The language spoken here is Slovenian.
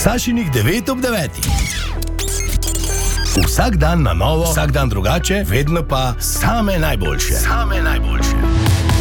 Sašinih 9 ob 9. Vsak dan na novo, vsak dan drugače, vedno pa same najboljše. Same najboljše.